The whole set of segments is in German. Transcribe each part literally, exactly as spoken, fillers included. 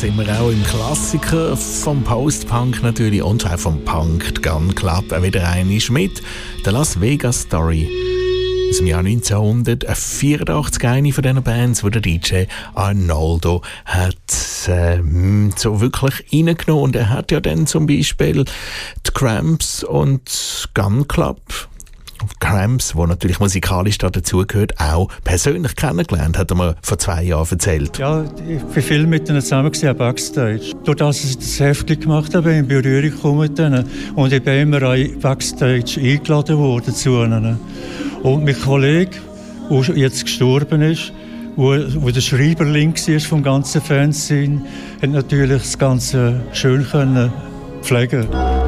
sind wir auch im Klassiker vom Post-Punk natürlich und auch vom Punk, die Gun Club, wieder einmal mit der Las Vegas Story. Aus dem Jahr neunzehnhundertvierundachtzig, eine von diesen Bands, wo der D J Arnoldo hat äh, so wirklich reingenommen. Und er hat ja dann zum Beispiel die Cramps und Gun Club, Cramps, wo natürlich musikalisch da dazugehört, auch persönlich kennengelernt, hat er mir vor zwei Jahren erzählt. Ja, ich bin viel mit ihnen zusammen gewesen, Backstage. Durch das, dass ich das Heftchen gemacht habe, bin ich in Berührung gekommen mit ihnen. Und ich bin immer Backstage eingeladen worden zu ihnen. Und mein Kollege, der jetzt gestorben ist, wo, wo der Schreiberling war vom ganzen Fernsehen, hat natürlich das Ganze schön können pflegen.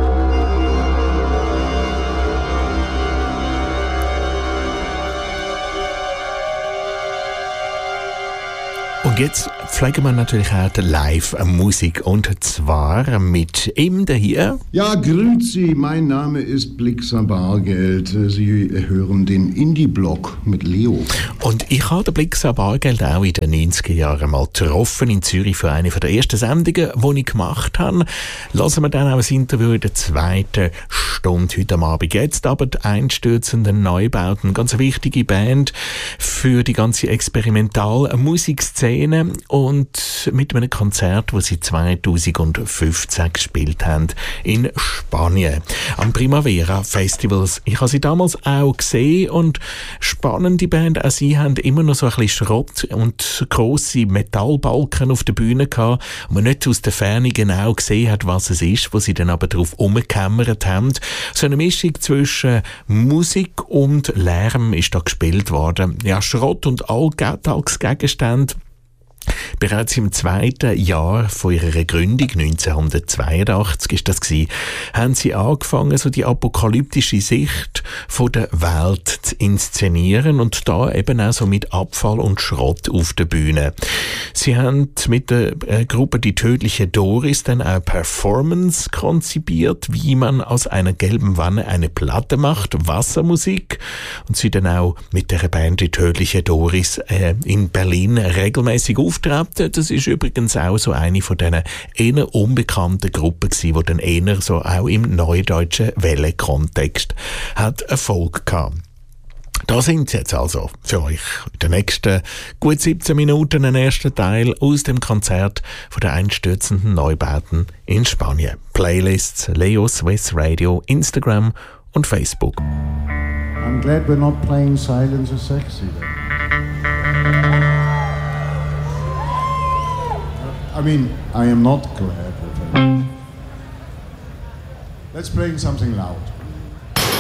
Und jetzt pflegen wir natürlich auch die Live-Musik, und zwar mit ihm hier. Ja, grüezi, mein Name ist Blixer Bargeld. Sie hören den Indie-Blog mit Leo. Und ich habe den Blixer Bargeld auch in den neunziger Jahren mal getroffen in Zürich für eine der ersten Sendungen, die ich gemacht habe. Lassen wir dann auch ein Interview in der zweiten Stunde heute Abend. Jetzt aber die einstürzenden Neubauten, ganz eine wichtige Band für die ganze Experimentalmusikszene. Und mit einem Konzert, das sie zweitausendfünfzehn gespielt haben in Spanien am Primavera Festivals. Ich habe sie damals auch gesehen und spannende Band. Auch sie haben immer noch so ein bisschen Schrott und grosse Metallbalken auf der Bühne gehabt, und man nicht aus der Ferne genau gesehen hat, was es ist, wo sie dann aber darauf umgekämmert haben. So eine Mischung zwischen Musik und Lärm ist da gespielt worden. Ja, Schrott und Alltagsgegenstände. Bereits im zweiten Jahr von ihrer Gründung, neunzehnhundertzweiundachtzig ist das gewesen, haben sie angefangen, so die apokalyptische Sicht von der Welt zu inszenieren, und da eben auch so mit Abfall und Schrott auf der Bühne. Sie haben mit der Gruppe Die tödliche Doris dann auch Performance konzipiert, wie man aus einer gelben Wanne eine Platte macht, Wassermusik, und sie dann auch mit der Band Die tödliche Doris äh, in Berlin regelmäßig auftreten. Das ist übrigens auch so eine von diesen eher unbekannten Gruppen gewesen, die dann eher so auch im neudeutschen Welle-Kontext hat Erfolg gehabt. Da sind sie jetzt also für euch in den nächsten gut siebzehn Minuten ein erster Teil aus dem Konzert von den einstürzenden Neubauten in Spanien. Playlists, Leo Swiss Radio, Instagram und Facebook. I'm glad we're not playing Silence is Sexy then. I mean, I am not glad we're playing. Let's play something loud.